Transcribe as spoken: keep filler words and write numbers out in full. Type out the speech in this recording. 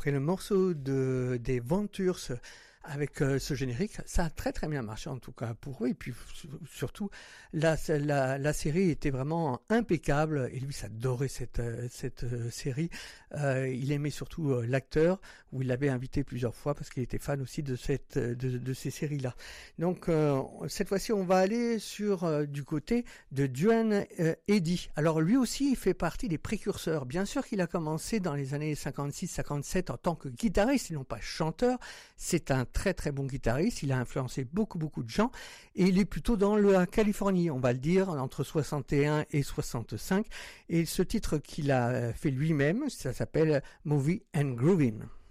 après le morceau de des Ventures avec euh, ce générique, ça a très très bien marché en tout cas pour eux. Et puis surtout, la, la, la série était vraiment impeccable. Et lui, ça adorait cette, cette euh, série. Euh, il aimait surtout euh, l'acteur, où il l'avait invité plusieurs fois parce qu'il était fan aussi de cette de, de ces séries-là. Donc euh, cette fois-ci, on va aller sur euh, du côté de Duane euh, Eddy. Alors lui aussi, il fait partie des précurseurs. Bien sûr qu'il a commencé dans les années cinquante-six cinquante-sept en tant que guitariste, et non pas chanteur. C'est un très très bon guitariste, il a influencé beaucoup beaucoup de gens et il est plutôt dans la Californie, on va le dire, entre soixante et un et soixante-cinq, et ce titre qu'il a fait lui-même, ça s'appelle Movie and Groovin'.